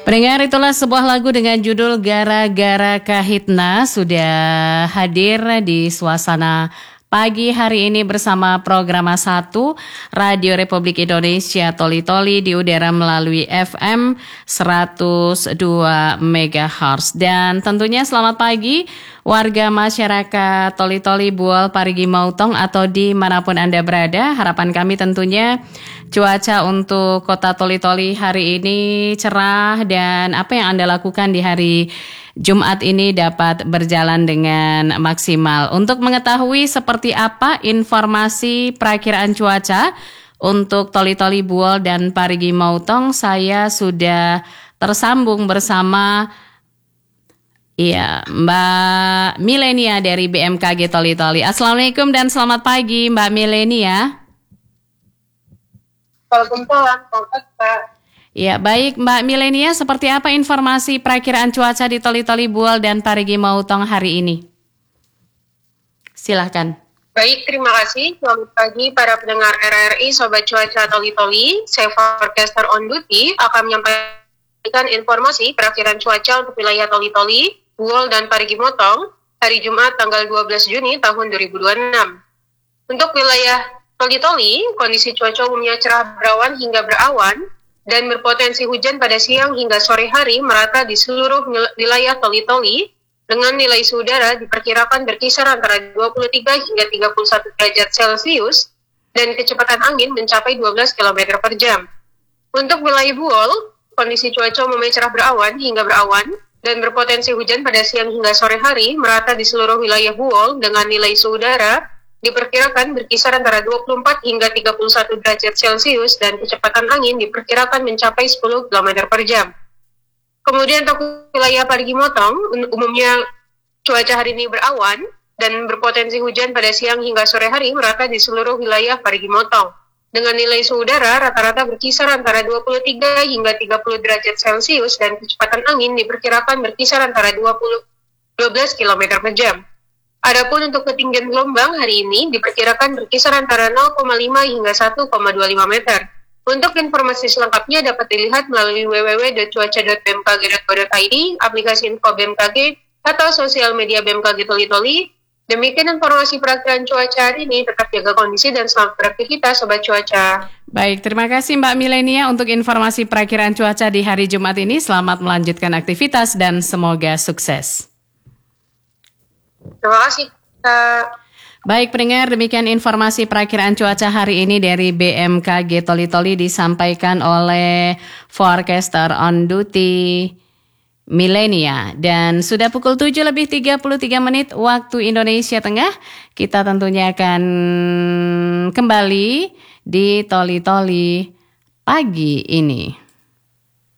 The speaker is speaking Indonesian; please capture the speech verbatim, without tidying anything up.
Pendengar, itulah sebuah lagu dengan judul Gara-Gara Kahitna sudah hadir di suasana pagi hari ini bersama program satu Radio Republik Indonesia Toli Toli di udara melalui F M seratus dua megahertz. Dan tentunya selamat pagi warga masyarakat Toli Toli, Buol, Parigi, Mautong atau dimanapun Anda berada. Harapan kami tentunya cuaca untuk kota Toli Toli hari ini cerah dan apa yang Anda lakukan di hari Jumat ini dapat berjalan dengan maksimal. Untuk mengetahui seperti apa informasi perakiraan cuaca untuk Toli Toli, Buol, dan Parigi, Mautong, saya sudah tersambung bersama Iya, Mbak Milenia dari B M K G Toli Toli. Assalamualaikum dan selamat pagi Mbak Milenia. Waalaikumsalam, Pak. Ya, baik Mbak Milenia, seperti apa informasi perakiraan cuaca di Toli Toli, Buol, dan Parigi, Mautong hari ini? Silahkan. Baik, terima kasih. Selamat pagi para pendengar R R I, Sobat Cuaca Toli Toli. Saya forecaster on duty akan menyampaikan informasi perakiraan cuaca untuk wilayah Toli Toli, Buol, dan Parigi, Mautong hari Jumat tanggal dua belas Juni tahun dua ribu dua puluh enam. Untuk wilayah Toli Toli, kondisi cuaca umumnya cerah berawan hingga berawan dan berpotensi hujan pada siang hingga sore hari merata di seluruh wilayah Toli Toli dengan nilai suhu udara diperkirakan berkisar antara dua puluh tiga hingga tiga puluh satu derajat Celcius dan kecepatan angin mencapai dua belas kilometer per jam. Untuk wilayah Buol, kondisi cuaca umumnya cerah berawan hingga berawan dan berpotensi hujan pada siang hingga sore hari merata di seluruh wilayah Buol dengan nilai suhu udara diperkirakan berkisar antara dua puluh empat hingga tiga puluh satu derajat Celcius dan kecepatan angin diperkirakan mencapai sepuluh kilometer per jam. Kemudian untuk wilayah Parigi, Mautong, umumnya cuaca hari ini berawan dan berpotensi hujan pada siang hingga sore hari merata di seluruh wilayah Parigi, Mautong. Dengan nilai suhu udara rata-rata berkisar antara dua puluh tiga hingga tiga puluh derajat Celcius dan kecepatan angin diperkirakan berkisar antara dua puluh dua belas kilometer per jam. Adapun untuk ketinggian gelombang hari ini diperkirakan berkisar antara nol koma lima hingga satu koma dua lima meter. Untuk informasi selengkapnya dapat dilihat melalui w w w titik cuaca titik b m k g titik co titik i d, aplikasi info B M K G, atau sosial media B M K G Toli Toli. Demikian informasi perakiraan cuaca hari ini. Tetap jaga kondisi dan selamat beraktivitas Sobat Cuaca. Baik, terima kasih Mbak Milenia untuk informasi perakiraan cuaca di hari Jumat ini. Selamat melanjutkan aktivitas dan semoga sukses. Terima kasih, Kak. Baik pendengar, demikian informasi perakiraan cuaca hari ini dari B M K G Toli Toli disampaikan oleh forecaster on duty Milenia. Dan sudah pukul tujuh lebih tiga puluh tiga menit waktu Indonesia Tengah. Kita tentunya akan kembali di Toli Toli pagi ini.